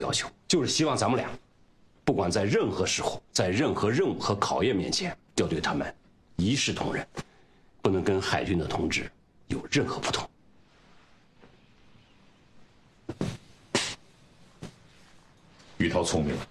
要求，就是希望咱们俩，不管在任何时候，在任何任务和考验面前，要对他们一视同仁，不能跟海军的同志有任何不同。 于涛聪明，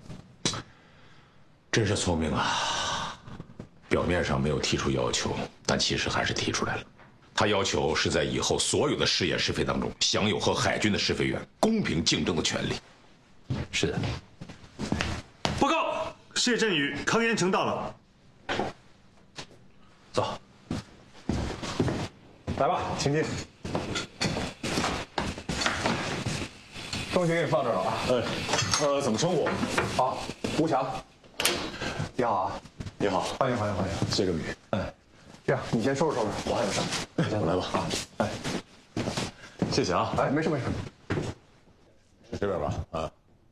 真是聪明啊！表面上没有提出要求，但其实还是提出来了。他要求是在以后所有的试验试飞当中，享有和海军的试飞员公平竞争的权利。 是的。 报告，谢振宇、康延成到了。 走。 来吧，请进。东西给你放这儿了啊。 怎么称呼？ 好，吴强。你好啊。 你好， 欢迎。 谢个米。 这样，你先收拾收拾，我还有事。 我来吧。谢谢啊。 没事。 这边吧。啊。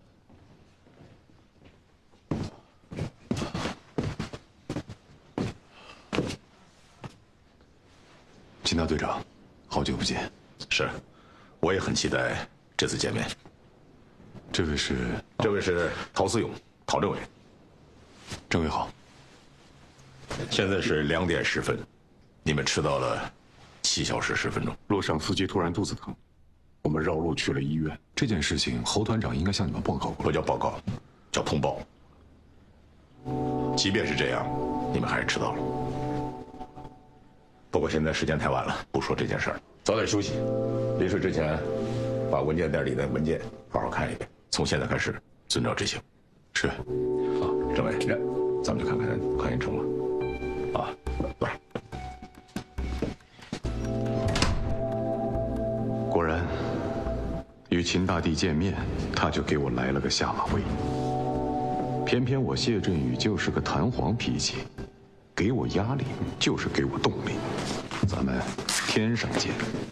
金大队长，好久不见。 是，我也很期待这次见面。 这位是陶思勇，陶政委。 政委好。 现在是2点10分，你们迟到了7小时10分钟。 路上司机突然肚子疼，我们绕路去了医院。这件事情侯团长应该向你们报告过。 不叫报告，叫通报。即便是这样，你们还是迟到了。不过现在时间太晚了，不说这件事儿，早点休息。临睡之前，把文件袋里的文件好好看一遍。从现在开始，遵照执行。 是。 好，政委，咱们就看看康延成了。啊，来。 果然，与秦大帝见面，他就给我来了个下马威。偏偏我谢振宇就是个弹簧脾气，给我压力就是给我动力。咱们天上见。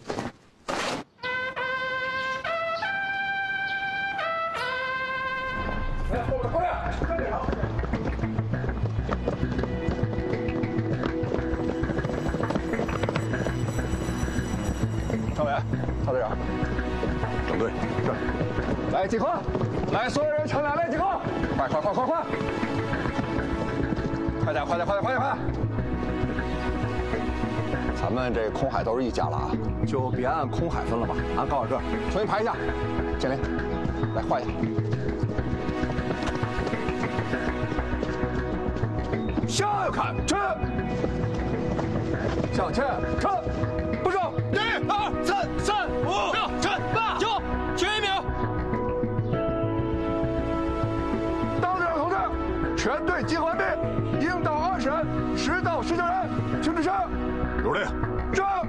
政委，曹队长， 整队， 是。来集合，来，所有人乘2列集合，快！快点！咱们这空海都是一家了啊，就别按空海分了吧，按高尔个，重新排一下。建林，来画一下。向右看，吃。向前吃。不是，1、2、3、3、5、6、7、8、9，全1秒。当队长同志，全队集合完毕，应到20人，10到19人，请指示。 有令。 上。